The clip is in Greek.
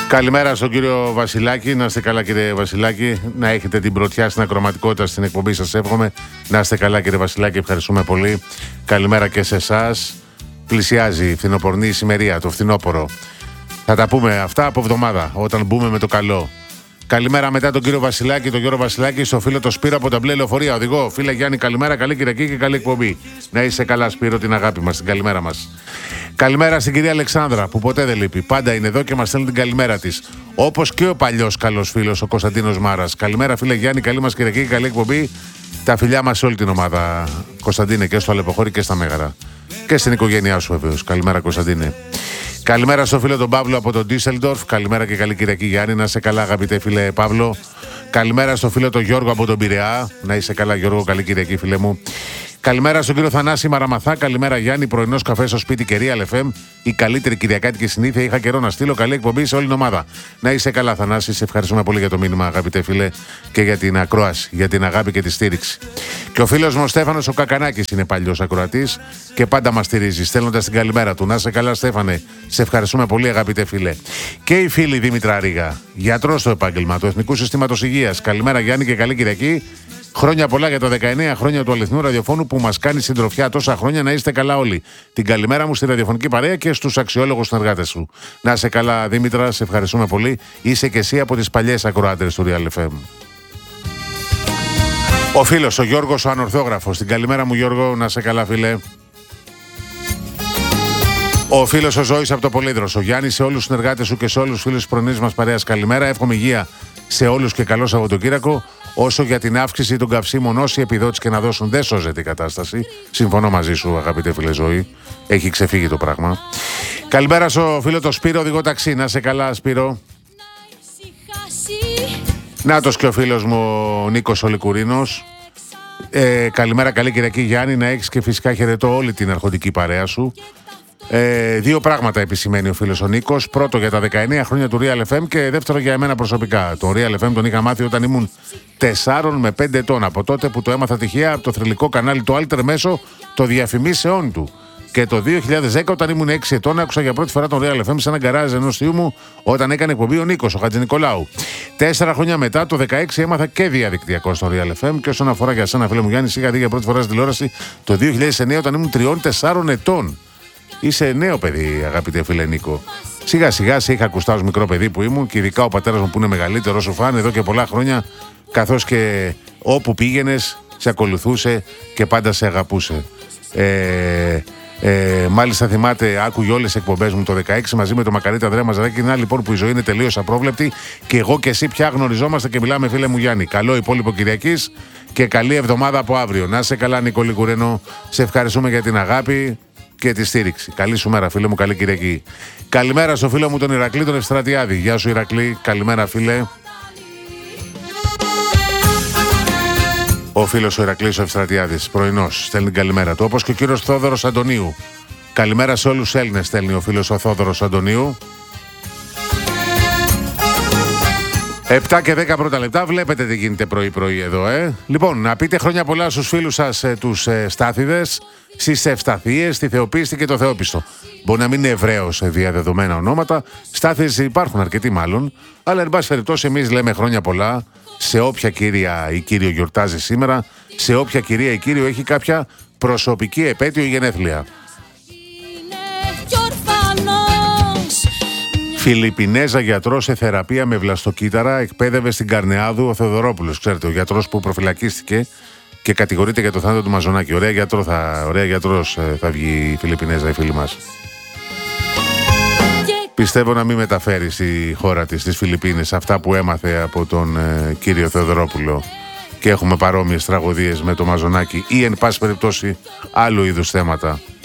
Καλημέρα στον κύριο Βασιλάκη. Να είστε καλά, κύριε Βασιλάκη. Να έχετε την πρωτιά στην ακροματικότητα στην εκπομπή σας, εύχομαι. Να είστε καλά, κύριε Βασιλάκη. Ευχαριστούμε πολύ. Καλημέρα και σε εσάς. Πλησιάζει η φθινοπορνή ησημερία, το φθινόπωρο. Θα τα πούμε αυτά από εβδομάδα, όταν μπούμε με το καλό. Καλημέρα μετά τον κύριο Βασιλάκη, τον Γιώργο Βασιλάκη, στο φίλο το Σπύρο από τα μπλε λεωφορεία. Οδηγό, φίλε Γιάννη, καλημέρα, καλή Κυριακή και καλή εκπομπή. Να είσαι καλά, Σπύρο, την αγάπη μας, την καλημέρα μας. Καλημέρα στην κυρία Αλεξάνδρα, που ποτέ δεν λείπει. Πάντα είναι εδώ και μας στέλνει την καλημέρα της. Όπως και ο παλιός καλός φίλος, ο Κωνσταντίνος Μάρας. Καλημέρα, φίλε Γιάννη, καλή μας Κυριακή και καλή εκπομπή. Τα φιλιά μας σε όλη την ομάδα, Κωνσταντίνε, και στο Αλεποχώρι και στα Μέγαρα. Και στην οικογένειά σου, βεβαίως. Καλημέρα, Κωνσταντίνε. Καλημέρα στο φίλο τον Παύλο από τον Ντίσσελντορφ. Καλημέρα και καλή Κυριακή, Γιάννη. Να είσαι καλά, αγαπητέ φίλε Παύλο. Καλημέρα στο φίλο τον Γιώργο από τον Πειραιά. Να είσαι καλά, Γιώργο, καλή Κυριακή, φίλε μου. Καλημέρα στον κύριο Θανάση Μαραμαθά. Καλημέρα, Γιάννη. Πρωινός καφέ στο σπίτι και Real FM. Η καλύτερη κυριακάτικη συνήθεια. Είχα καιρό να στείλω. Καλή εκπομπή σε όλη την ομάδα. Να είσαι καλά, Θανάση. Σε ευχαριστούμε πολύ για το μήνυμα, αγαπητέ φίλε, και για την ακρόαση, για την αγάπη και τη στήριξη. Και ο φίλος μου ο Στέφανος ο Κακανάκης είναι παλιός ακροατής και πάντα μας στηρίζει, στέλνοντας την καλημέρα του. Να είσαι καλά, Στέφανε. Σε ευχαριστούμε πολύ, αγαπητέ φίλε. Και η φίλη Δήμητρα Ρίγα, γιατρός στο επάγγελμα του Εθνικού Συστήματος Υγείας. Καλημέρα, Γιάννη, και καλή Κυριακή. Χρόνια πολλά για τα 19 χρόνια του αληθινού ραδιοφώνου που μας κάνει συντροφιά τόσα χρόνια. Να είστε καλά όλοι. Την καλημέρα μου στη ραδιοφωνική παρέα και στους αξιόλογους συνεργάτες σου. Να είσαι καλά, Δήμητρα, σε ευχαριστούμε πολύ. Είσαι και εσύ από τις παλιές ακροάτρες του Real FM. Ο φίλος, ο Γιώργος, ο ανορθόγραφος. Την καλημέρα μου, Γιώργο, να είσαι καλά, φίλε. Ο φίλος ο Ζώης από το Πολύδρος. Ο Γιάννης, σε όλους τους συνεργάτες σου και σε όλους τους φίλους της πρωινής μας παρέας, καλημέρα. Εύχομαι υγεία σε όλους και καλό Σαββατοκύριακο. Όσο για την αύξηση των καυσίμων, όσοι επιδότηση και να δώσουν, δεν σώζεται η κατάσταση. Συμφωνώ μαζί σου, αγαπητέ φίλε Ζωή. Έχει ξεφύγει το πράγμα. Καλημέρα στο φίλο το Σπύρο, οδηγό ταξί. Να είσαι καλά, Σπύρο. Νάτος και ο φίλος μου ο Νίκος ο Λικουρίνος. Καλημέρα, καλή Κυριακή, Γιάννη. Να έχεις και φυσικά χαιρετώ όλη την αρχοντική παρέα σου. Δύο πράγματα επισημαίνει ο φίλος ο Νίκος. Πρώτο, για τα 19 χρόνια του Real FM, και δεύτερο, για εμένα προσωπικά. Το Real FM τον είχα μάθει όταν ήμουν 4 με 5 ετών. Από τότε που το έμαθα τυχαία από το θρυλικό κανάλι του Alter μέσω το διαφημίσεών του. Και το 2010, όταν ήμουν 6 ετών, άκουσα για πρώτη φορά τον Real FM σε έναν γκαράζ ενός θείου μου, όταν έκανε εκπομπή ο Νίκος, ο Χατζηνικολάου. 4 χρόνια μετά, το 2016, έμαθα και διαδικτυακό στο Real FM. Και όσον αφορά για σένα, φίλε μου Γιάννη, είχα δει για πρώτη φορά στην τηλεόραση το 2009, όταν ήμουν 3-4 ετών. Είσαι νέο παιδί, αγαπητέ φίλε Νίκο. Σιγά σιγά σε είχα ακουστά ως μικρό παιδί που ήμουν, και ειδικά ο πατέρας μου που είναι μεγαλύτερος σου φαν εδώ και πολλά χρόνια, καθώς και όπου πήγαινες σε ακολουθούσε και πάντα σε αγαπούσε. Μάλιστα θυμάται, άκουγε όλες τις εκπομπές μου το 2016 μαζί με τον Μακαρίτα Ανδρέα Μαζαράκη. Να λοιπόν που η ζωή είναι τελείως απρόβλεπτη και εγώ και εσύ πια γνωριζόμαστε και μιλάμε, φίλε μου Γιάννη. Καλό υπόλοιπο Κυριακής και καλή εβδομάδα από αύριο. Να είσαι καλά, Νικόλη Κουρένο. Σε ευχαριστούμε για την αγάπη και τη στήριξη. Καλή σου μέρα, φίλε μου, καλή Κυριακή. Καλημέρα στο φίλο μου τον Ηρακλή, τον Ευστρατιάδη. Γεια σου, Ηρακλή. Καλημέρα, φίλε. Ο φίλος ο Ηρακλής ο Ευστρατιάδης, πρωινός, στέλνει την καλημέρα του. Όπως και ο κύριος Θόδωρος Αντωνίου. Καλημέρα σε όλους τους Έλληνες, στέλνει ο φίλος ο Θόδωρος Αντωνίου. 7 και 10 πρώτα λεπτά, βλέπετε τι γίνεται πρωί-πρωί εδώ, Λοιπόν, να πείτε χρόνια πολλά στους φίλους σας, τους Στάθηδες, στις Ευσταθίες, στη Θεοπίστη και το Θεόπιστο. Μπορεί να μην είναι Εβραίος διαδεδομένα ονόματα, Στάθηδες υπάρχουν αρκετοί μάλλον, αλλά εν πάση περιπτώσει εμείς λέμε χρόνια πολλά σε όποια κυρία ή κύριο γιορτάζει σήμερα, σε όποια κυρία ή κύριο έχει κάποια προσωπική επέτειο ή γενέθλια. Φιλιππινέζα γιατρός σε θεραπεία με βλαστοκύτταρα εκπαίδευε στην Καρνεάδου ο Θεοδωρόπουλος. Ξέρετε, ο γιατρός που προφυλακίστηκε και κατηγορείται για το θάνατο του Μαζονάκη. Ωραία γιατρός θα βγει η Φιλιππινέζα, η φίλη μας. Πιστεύω να μην μεταφέρει στη χώρα της, στις Φιλιππίνες, αυτά που έμαθε από τον κύριο Θεοδωρόπουλο. Και έχουμε παρόμοιες τραγωδίες με το Μαζονάκη ή εν πάση περιπτώσει άλλου είδους θέματα.